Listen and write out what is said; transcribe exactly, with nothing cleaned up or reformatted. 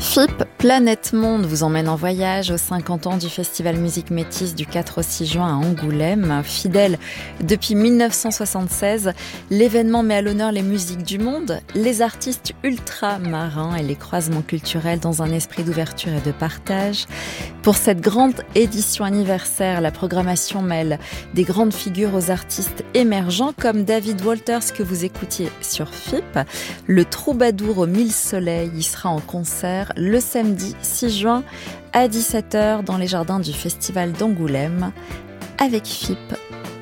F I P Planète Monde vous emmène en voyage aux cinquante ans du Festival Musique Métis du quatre au six juin à Angoulême. Fidèle depuis mille neuf cent soixante-seize, l'événement met à l'honneur les musiques du monde, les artistes ultramarins et les croisements culturels dans un esprit d'ouverture et de partage. Pour cette grande édition anniversaire, la programmation mêle des grandes figures aux artistes émergents comme David Walters que vous écoutiez sur F I P. Le troubadour aux mille soleils y sera en concert le samedi six juin à dix-sept heures dans les jardins du Festival d'Angoulême avec F I P